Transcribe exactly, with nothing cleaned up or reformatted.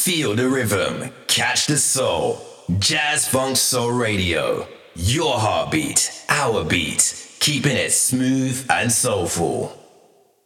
Feel the rhythm, catch the soul. Jazz Funk Soul Radio. Your heartbeat, our beat. Keeping it smooth and soulful.